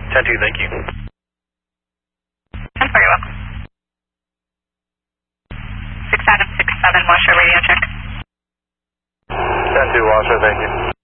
10-2, thank you. 10-4, you're welcome. 6 Adam 6-7, Washer, radio check. 10-2, Washer, thank you.